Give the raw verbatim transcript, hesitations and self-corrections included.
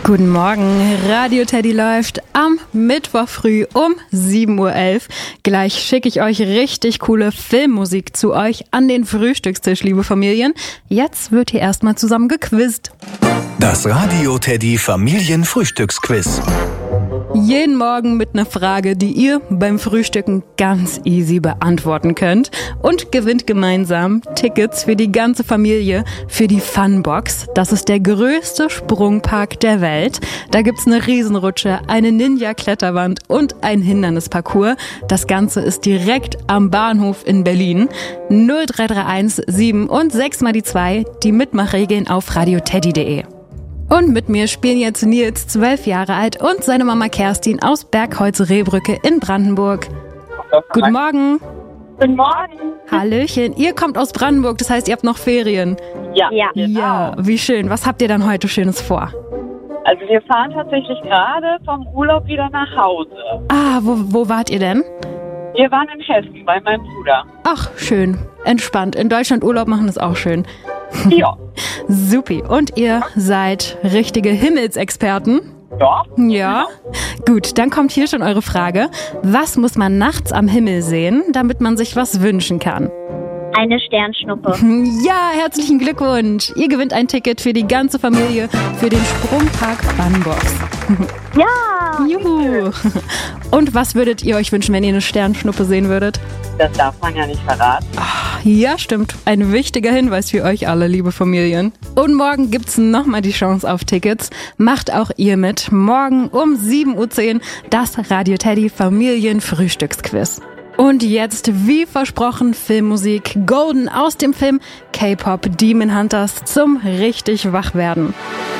Guten Morgen, Radio Teddy läuft am Mittwoch früh um sieben Uhr elf. Gleich schicke ich euch richtig coole Filmmusik zu euch an den Frühstückstisch, liebe Familien. Jetzt wird hier erstmal zusammen gequizt. Das Radio Teddy Familienfrühstücksquiz. Jeden Morgen mit einer Frage, die ihr beim Frühstücken ganz easy beantworten könnt. Und gewinnt gemeinsam Tickets für die ganze Familie für die Funbox. Das ist der größte Sprungpark der Welt. Da gibt's eine Riesenrutsche, eine Ninja-Kletterwand und ein Hindernisparcours. Das Ganze ist direkt am Bahnhof in Berlin. null drei drei eins sieben und sechs mal die zwei, die Mitmachregeln auf radioteddy punkt de. Und mit mir spielen jetzt Nils, zwölf Jahre alt, und seine Mama Kerstin aus Bergholz-Rehbrücke in Brandenburg. Guten Morgen. Guten Morgen. Hallöchen. Ihr kommt aus Brandenburg, das heißt, ihr habt noch Ferien. Ja. Ja. Ja, wie schön. Was habt ihr dann heute Schönes vor? Also wir fahren tatsächlich gerade vom Urlaub wieder nach Hause. Ah, wo, wo wart ihr denn? Wir waren in Hessen bei meinem Bruder. Ach, schön. Entspannt. In Deutschland Urlaub machen ist auch schön. Ja. Supi. Und ihr seid richtige Himmelsexperten? Ja. Ja. Gut, dann kommt hier schon eure Frage. Was muss man nachts am Himmel sehen, damit man sich was wünschen kann? Eine Sternschnuppe. Ja, herzlichen Glückwunsch. Ihr gewinnt ein Ticket für die ganze Familie für den Sprungpark Funbox. Ja. Juhu. Und was würdet ihr euch wünschen, wenn ihr eine Sternschnuppe sehen würdet? Das darf man ja nicht verraten. Ja, stimmt. Ein wichtiger Hinweis für euch alle, liebe Familien. Und morgen gibt's nochmal die Chance auf Tickets. Macht auch ihr mit. Morgen um sieben Uhr zehn das Radio Teddy Familienfrühstücksquiz. Und jetzt, wie versprochen, Filmmusik Golden aus dem Film K-Pop Demon Hunters zum richtig Wachwerden.